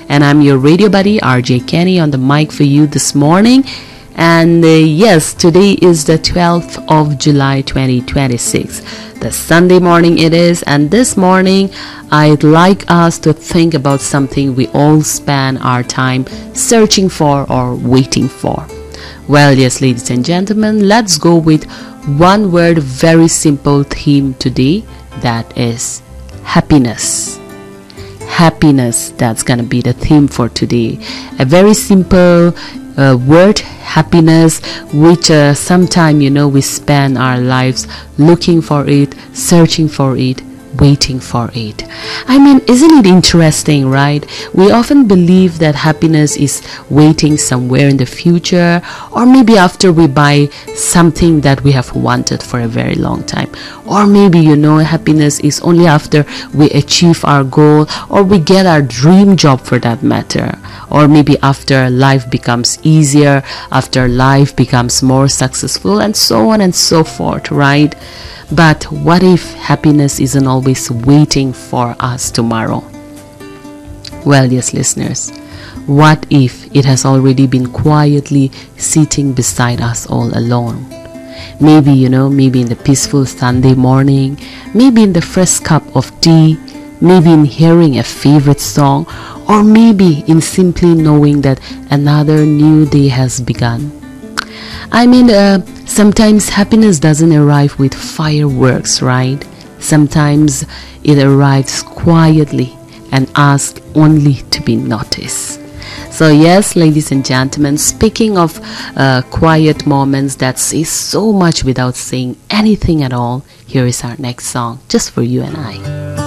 And I'm your radio buddy, RJ Kenny, on the mic for you this morning. And yes, today is the 12th of July 2026. The Sunday morning it is, and this morning I'd like us to think about something we all spend our time searching for or waiting for. Well, yes, ladies and gentlemen, let's go with one word, very simple theme today, that is happiness. Happiness, that's gonna be the theme for today. A very simple word, happiness, which sometime we spend our lives looking for it, searching for it, waiting for it. I mean, isn't it interesting, right? We often believe that happiness is waiting somewhere in the future, or maybe after we buy something that we have wanted for a very long time, or maybe happiness is only after we achieve our goal, or we get our dream job for that matter, or maybe after life becomes easier, after life becomes more successful, and so on and so forth, right? But what if happiness isn't always waiting for us tomorrow? Well, yes, listeners, what if it has already been quietly sitting beside us all alone? Maybe, maybe in the peaceful Sunday morning, maybe in the first cup of tea, maybe in hearing a favorite song, or maybe in simply knowing that another new day has begun. I mean, sometimes happiness doesn't arrive with fireworks, right? Sometimes it arrives quietly and asks only to be noticed. So yes, ladies and gentlemen, speaking of quiet moments that say so much without saying anything at all, here is our next song, just for you and I.